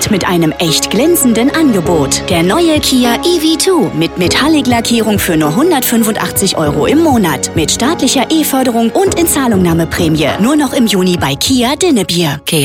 Und mit einem echt glänzenden Angebot. Der neue Kia EV2 mit Metallic-Lackierung für nur 185 € im Monat. Mit staatlicher E-Förderung und Inzahlungnahmeprämie. Nur noch im Juni bei Kia Dinnebier.